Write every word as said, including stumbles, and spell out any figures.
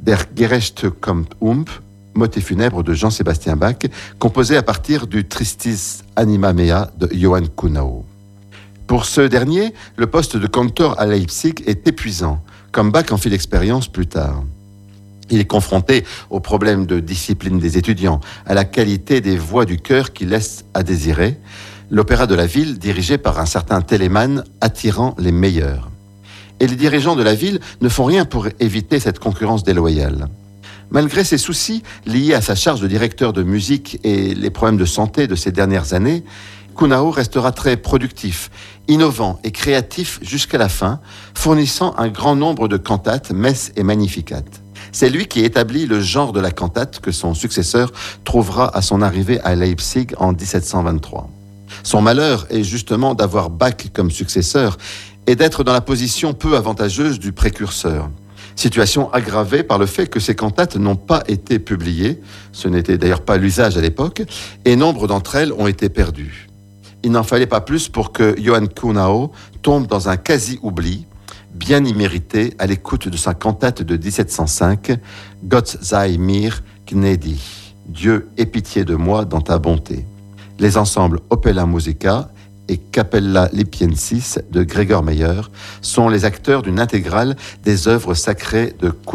Der gerechte kommt um, motet funèbre de Jean-Sébastien Bach, composé à partir du Tristis Anima Mea de Johann Kuhnau. Pour ce dernier, le poste de cantor à Leipzig est épuisant, comme Bach en fit l'expérience plus tard. Il est confronté aux problèmes de discipline des étudiants, à la qualité des voix du chœur qui laissent à désirer, l'opéra de la ville dirigé par un certain Telemann attirant les meilleurs. Et les dirigeants de la ville ne font rien pour éviter cette concurrence déloyale. Malgré ses soucis liés à sa charge de directeur de musique et les problèmes de santé de ces dernières années, Kuhnau restera très productif, innovant et créatif jusqu'à la fin, fournissant un grand nombre de cantates, messes et magnificates. C'est lui qui établit le genre de la cantate que son successeur trouvera à son arrivée à Leipzig en dix-sept cent vingt-trois. Son malheur est justement d'avoir Bach comme successeur et d'être dans la position peu avantageuse du précurseur. Situation aggravée par le fait que ces cantates n'ont pas été publiées, ce n'était d'ailleurs pas l'usage à l'époque, et nombre d'entre elles ont été perdues. Il n'en fallait pas plus pour que Johann Kuhnau tombe dans un quasi-oubli, bien immérité à l'écoute de sa cantate de dix-sept cent cinq, Gott sei mir gnädig, Dieu aie pitié de moi dans ta bonté. Les ensembles Opera Musica et Capella Lipiensis de Gregor Meyer sont les acteurs d'une intégrale des œuvres sacrées de Kuhnau.